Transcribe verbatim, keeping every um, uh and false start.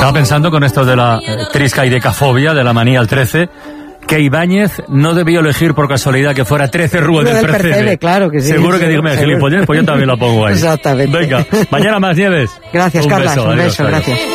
Estaba pensando con esto de la eh, triscaidecafobia, de la manía al trece, que Ibáñez no debió elegir por casualidad que fuera trece Rúa del, del Percebe. Percebe. Claro que sí. Seguro que dígame gilipollas, pues yo también la pongo ahí. Exactamente. Venga, mañana más, Nieves. Gracias, un Carlas. Beso, un adiós, beso, adiós. gracias.